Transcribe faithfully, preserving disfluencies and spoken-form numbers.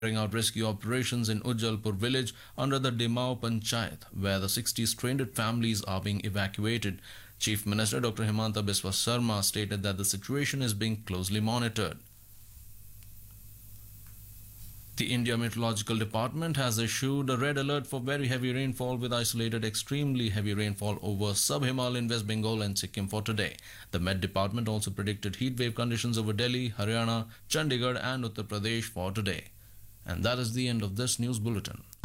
carrying out rescue operations in Ujjalpur village under the Dimau Panchayat, where the sixty stranded families are being evacuated. Chief Minister Doctor Himanta Biswa Sarma stated that the situation is being closely monitored. The India Meteorological Department has issued a red alert for very heavy rainfall with isolated extremely heavy rainfall over sub-Himalayan West Bengal and Sikkim for today. The Met Department also predicted heat wave conditions over Delhi, Haryana, Chandigarh and Uttar Pradesh for today. And that is the end of this news bulletin.